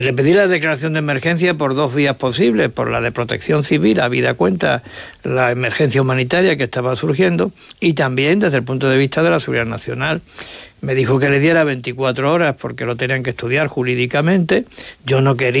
Le pedí la declaración de emergencia por dos vías posibles, por la de protección civil, habida cuenta la emergencia humanitaria que estaba surgiendo, y también desde el punto de vista de la seguridad nacional. Me dijo que le diera 24 horas porque lo tenían que estudiar jurídicamente. Yo no quería